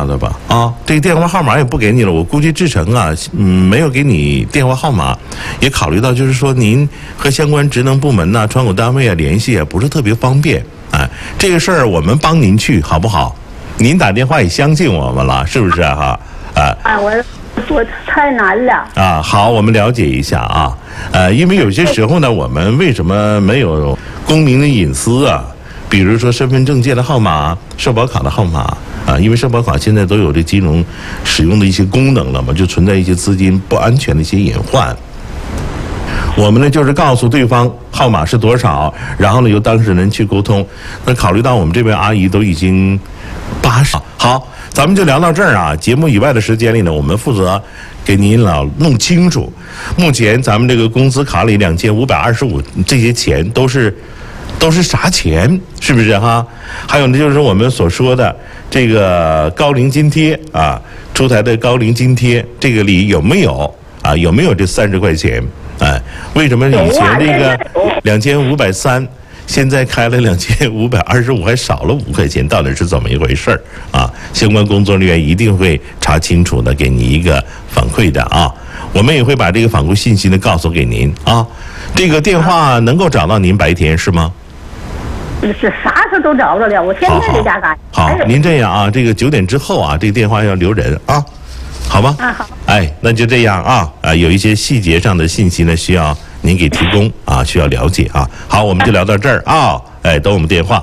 的吧？啊，这个电话号码也不给你了。我估计志成啊，没有给你电话号码，也考虑到就是说您和相关职能部门呐、窗口单位啊联系也不是特别方便。哎，这个事儿我们帮您去好不好？您打电话也相信我们了，是不是啊？哈， 我太难了啊。好，我们了解一下啊。因为有些时候呢，我们为什么没有公民的隐私啊？比如说身份证件的号码、社保卡的号码啊，因为社保卡现在都有这金融使用的一些功能了嘛，就存在一些资金不安全的一些隐患。我们呢就是告诉对方号码是多少，然后呢由当事人去沟通。那考虑到我们这位阿姨都已经80，好，咱们就聊到这儿啊。节目以外的时间里呢，我们负责给您老弄清楚，目前咱们这个工资卡里2525这些钱都是啥钱，是不是哈？还有呢，就是我们所说的这个高龄津贴啊，出台的高龄津贴，这个里有没有啊？有没有这30块钱？哎，为什么以前这个2530，现在开了2525，还少了5块钱？到底是怎么一回事啊？相关工作人员一定会查清楚的，给你一个反馈的啊。我们也会把这个反馈信息呢告诉给您啊。这个电话能够找到您白天是吗？ 是啥时候都找着了，我现在在家干。 好，您这样啊，这个9点之后啊，这个电话要留人啊，好吧？ 啊好。 哎，那就这样啊，有一些细节上的信息呢，需要您给提供啊，需要了解啊。好，我们就聊到这儿啊，哎，等我们电话。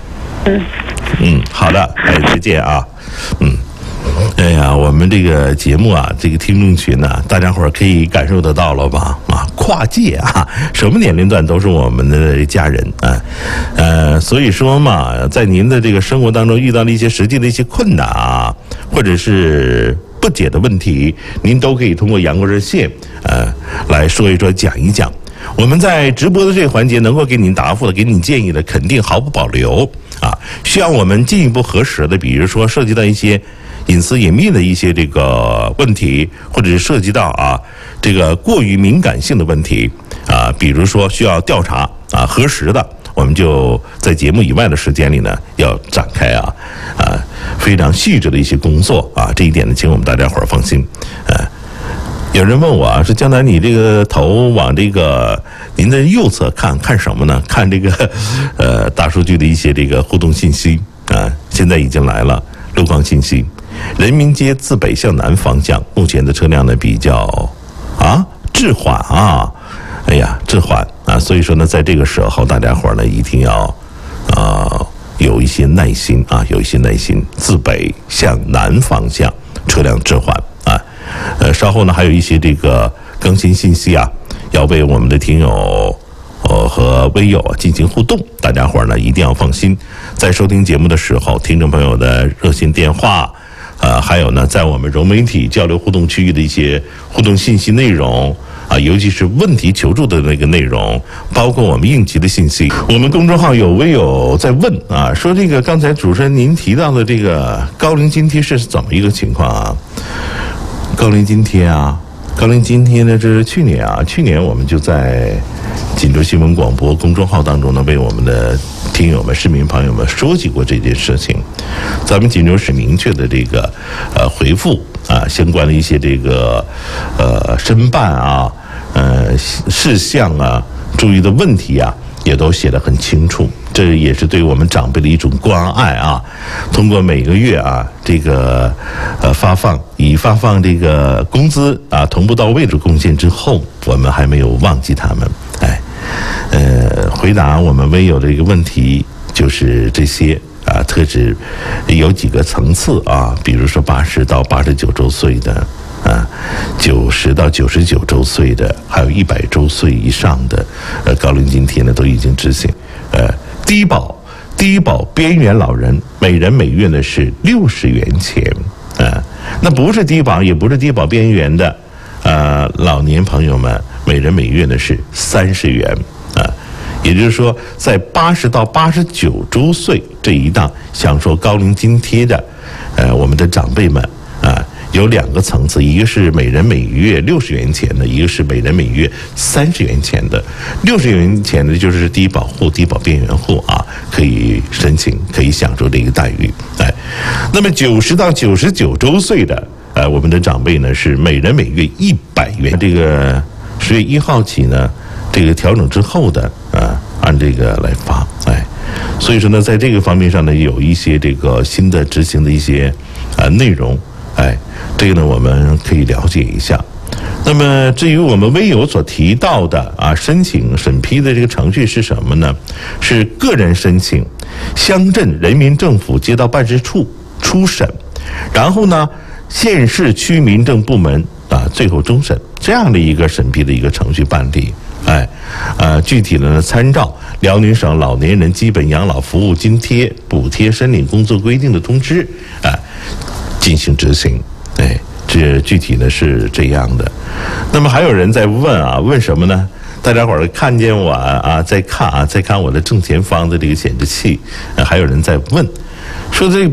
好的，哎，再见啊，哎呀，我们这个节目啊，这个听众群呢、大家伙儿可以感受得到了吧？啊，跨界啊，什么年龄段都是我们的家人啊。所以说嘛，在您的这个生活当中遇到了一些实际的一些困难啊，或者是不解的问题，您都可以通过阳光热线来说一说、讲一讲。我们在直播的这个环节能够给您答复的、给您建议的，肯定毫不保留啊。需要我们进一步核实的，比如说涉及到一些隐私隐秘的一些这个问题，或者是涉及到这个过于敏感性的问题啊，比如说需要调查核实的，我们就在节目以外的时间里呢，要展开非常细致的一些工作啊。这一点呢，请我们大家伙儿放心。有人问我说江南，你这个头往这个您的右侧看什么呢？看这个大数据的一些这个互动信息啊，现在已经来了路况信息。人民街自北向南方向，目前的车辆呢比较滞缓啊，哎呀滞缓啊，所以说呢，在这个时候大家伙呢一定要有一些耐心啊，有一些耐心。自北向南方向车辆滞缓啊，稍后呢还有一些这个更新信息啊，要为我们的听友和微友进行互动，大家伙呢一定要放心。在收听节目的时候，听众朋友的热线电话。还有呢，在我们融媒体交流互动区域的一些互动信息内容啊，尤其是问题求助的那个内容，包括我们应急的信息。我们公众号有微友在问啊，说这个刚才主持人您提到的这个高龄津贴是怎么一个情况啊？高龄津贴呢，这是去年我们就在锦州新闻广播公众号当中呢，为我们的听友们、市民朋友们说起过这件事情。咱们锦州市明确的这个回复啊，相关的一些这个申办啊、事项啊、注意的问题啊，也都写得很清楚。这也是对我们长辈的一种关爱啊。通过每个月这个发放这个工资同步到位的贡献之后，我们还没有忘记他们。回答我们微友的一个问题就是这些特指有几个层次啊，比如说80到89周岁的90到99周岁的，还有100周岁以上的高龄津贴呢都已经执行。低保边缘老人每人每月呢是60元钱那不是低保也不是低保边缘的老年朋友们每人每月呢是30元也就是说在80到89周岁这一档享受高龄津贴的我们的长辈们有2个层次，一个是每人每月60元钱的，一个是每人每月30元钱的。60元钱的就是低保户、低保边缘户啊，可以申请，可以享受这个待遇。那么90到99周岁的我们的长辈呢是每人每月100元。这个10月1号起呢，这个调整之后的按这个来发。所以说呢，在这个方面上呢，有一些这个新的执行的一些内容。这个呢我们可以了解一下。那么至于我们微友所提到的申请审批的这个程序是什么呢？是个人申请，乡镇人民政府街道办事处初审，然后呢县市区民政部门最后终审，这样的一个审批的一个程序办理。具体的呢参照辽宁省老年人基本养老服务津贴补贴申领工作规定的通知进行执行。这具体呢是这样的。那么还有人在问什么呢？大家伙儿看见我在看我的正前方的这个显示器，还有人在问，说这